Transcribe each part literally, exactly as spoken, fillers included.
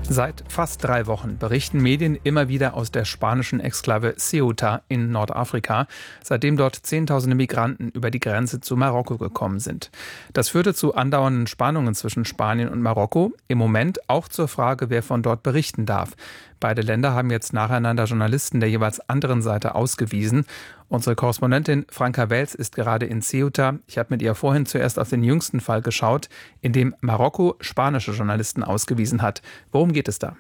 Seit fast drei Wochen berichten Medien immer wieder aus der spanischen Exklave Ceuta in Nordafrika, seitdem dort Zehntausende Migranten über die Grenze zu Marokko gekommen sind. Das führte zu andauernden Spannungen zwischen Spanien und Marokko, im Moment auch zur Frage, wer von dort berichten darf. Beide Länder haben jetzt nacheinander Journalisten der jeweils anderen Seite ausgewiesen. Unsere Korrespondentin Franka Wels ist gerade in Ceuta. Ich habe mit ihr vorhin zuerst auf den jüngsten Fall geschaut, in dem Marokko spanische Journalisten ausgewiesen hat. Worum geht es da?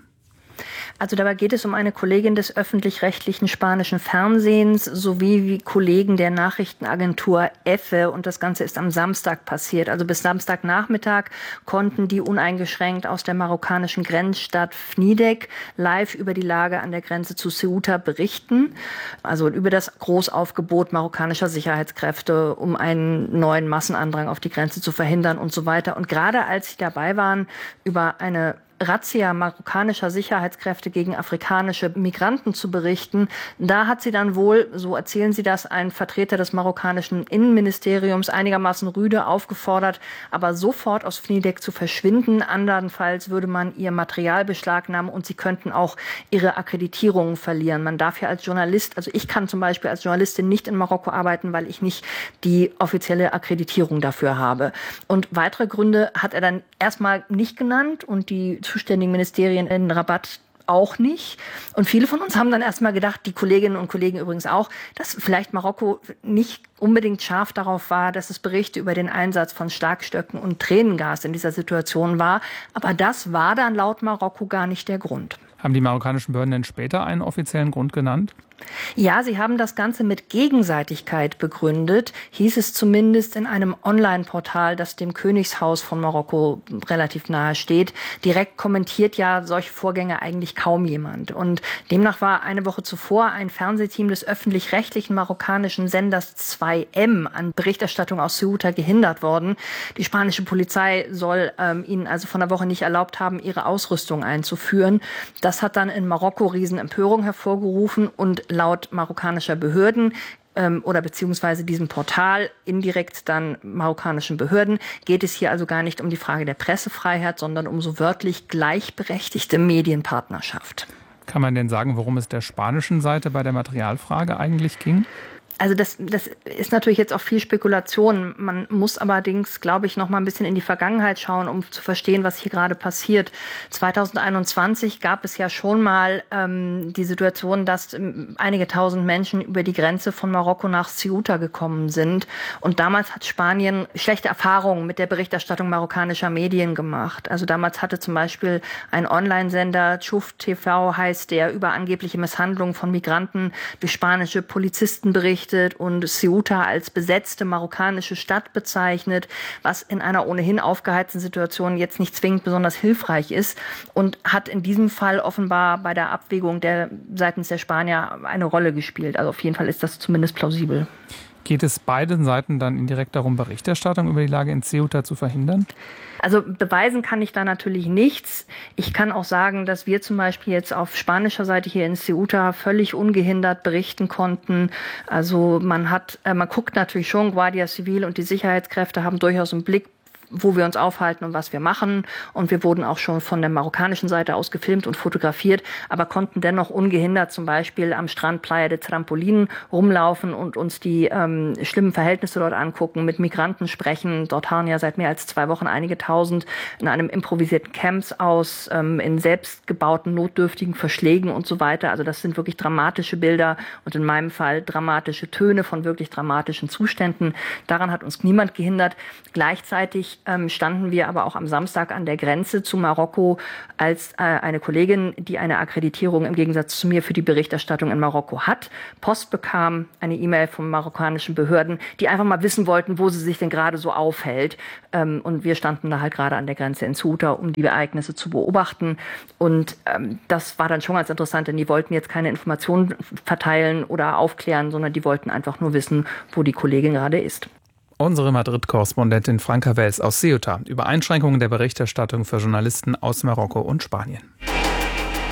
Also dabei geht es um eine Kollegin des öffentlich-rechtlichen spanischen Fernsehens sowie wie Kollegen der Nachrichtenagentur EFE, und das Ganze ist am Samstag passiert. Also bis Samstagnachmittag konnten die uneingeschränkt aus der marokkanischen Grenzstadt Fnidek live über die Lage an der Grenze zu Ceuta berichten, also über das Großaufgebot marokkanischer Sicherheitskräfte, um einen neuen Massenandrang auf die Grenze zu verhindern und so weiter. Und gerade als sie dabei waren, über eine Razzia marokkanischer Sicherheitskräfte gegen afrikanische Migranten zu berichten, da hat sie dann wohl, so erzählen sie das, ein Vertreter des marokkanischen Innenministeriums einigermaßen rüde aufgefordert, aber sofort aus Fnidek zu verschwinden. Andernfalls würde man ihr Material beschlagnahmen und sie könnten auch ihre Akkreditierungen verlieren. Man darf ja als Journalist, also ich kann zum Beispiel als Journalistin nicht in Marokko arbeiten, weil ich nicht die offizielle Akkreditierung dafür habe. Und weitere Gründe hat er dann erstmal nicht genannt und die zuständigen Ministerien in Rabat auch nicht. Und viele von uns haben dann erstmal gedacht, die Kolleginnen und Kollegen übrigens auch, dass vielleicht Marokko nicht unbedingt scharf darauf war, dass es Berichte über den Einsatz von Schlagstöcken und Tränengas in dieser Situation war. Aber das war dann laut Marokko gar nicht der Grund. Haben die marokkanischen Behörden denn später einen offiziellen Grund genannt? Ja, sie haben das Ganze mit Gegenseitigkeit begründet, hieß es zumindest in einem Online-Portal, das dem Königshaus von Marokko relativ nahe steht. Direkt kommentiert ja solche Vorgänge eigentlich kaum jemand. Und demnach war eine Woche zuvor ein Fernsehteam des öffentlich-rechtlichen marokkanischen Senders zwei M an Berichterstattung aus Ceuta gehindert worden. Die spanische Polizei soll ähm, ihnen also von der Woche nicht erlaubt haben, ihre Ausrüstung einzuführen. Das hat dann in Marokko Riesenempörung hervorgerufen und laut marokkanischer Behörden ähm, oder beziehungsweise diesem Portal indirekt dann marokkanischen Behörden geht es hier also gar nicht um die Frage der Pressefreiheit, sondern um so wörtlich gleichberechtigte Medienpartnerschaft. Kann man denn sagen, worum es der spanischen Seite bei der Materialfrage eigentlich ging? Also das, das ist natürlich jetzt auch viel Spekulation. Man muss allerdings, glaube ich, noch mal ein bisschen in die Vergangenheit schauen, um zu verstehen, was hier gerade passiert. zweitausendeinundzwanzig gab es ja schon mal ähm, die Situation, dass ähm, einige tausend Menschen über die Grenze von Marokko nach Ceuta gekommen sind. Und damals hat Spanien schlechte Erfahrungen mit der Berichterstattung marokkanischer Medien gemacht. Also damals hatte zum Beispiel ein Online-Sender, Chuf T V heißt der, über angebliche Misshandlungen von Migranten durch spanische Polizisten berichtet und Ceuta als besetzte marokkanische Stadt bezeichnet, was in einer ohnehin aufgeheizten Situation jetzt nicht zwingend besonders hilfreich ist und hat in diesem Fall offenbar bei der Abwägung der seitens der Spanier eine Rolle gespielt. Also auf jeden Fall ist das zumindest plausibel. Geht es beiden Seiten dann indirekt darum, Berichterstattung über die Lage in Ceuta zu verhindern? Also beweisen kann ich da natürlich nichts. Ich kann auch sagen, dass wir zum Beispiel jetzt auf spanischer Seite hier in Ceuta völlig ungehindert berichten konnten. Also man hat, äh, man guckt natürlich schon, Guardia Civil und die Sicherheitskräfte haben durchaus einen Blick, wo wir uns aufhalten und was wir machen. Und wir wurden auch schon von der marokkanischen Seite aus gefilmt und fotografiert, aber konnten dennoch ungehindert zum Beispiel am Strand Playa de Trampolín rumlaufen und uns die ähm, schlimmen Verhältnisse dort angucken, mit Migranten sprechen. Dort harren ja seit mehr als zwei Wochen einige Tausend in einem improvisierten Camps aus, ähm, in selbstgebauten, notdürftigen Verschlägen und so weiter. Also das sind wirklich dramatische Bilder und in meinem Fall dramatische Töne von wirklich dramatischen Zuständen. Daran hat uns niemand gehindert. Gleichzeitig ähm, standen wir aber auch am Samstag an der Grenze zu Marokko, als äh, eine Kollegin, die eine Akkreditierung im Gegensatz zu mir für die Berichterstattung in Marokko hat, Post bekam, eine E-Mail von marokkanischen Behörden, die einfach mal wissen wollten, wo sie sich denn gerade so aufhält. Ähm, und wir standen da halt gerade an der Grenze in Ceuta, um die Ereignisse zu beobachten. Und ähm, das war dann schon ganz interessant, denn die wollten jetzt keine Informationen verteilen oder aufklären, sondern die wollten einfach nur wissen, wo die Kollegin gerade ist. Unsere Madrid-Korrespondentin Franka Wels aus Ceuta über Einschränkungen der Berichterstattung für Journalisten aus Marokko und Spanien.